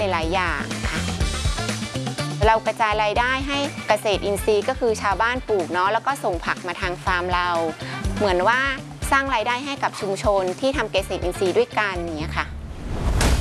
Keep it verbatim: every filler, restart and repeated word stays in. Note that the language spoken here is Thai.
หลายๆอย่างค่ะเรากระจายรายได้ให้เกษตรอินทรีย์ก็คือชาวบ้านปลูกเนาะแล้วก็ส่งผักมาทางฟาร์มเราเหมือนว่าสร้างรายได้ให้กับชุมชนที่ทำเกษตรอินทรีย์ด้วยกันอย่างเงี้ยค่ะ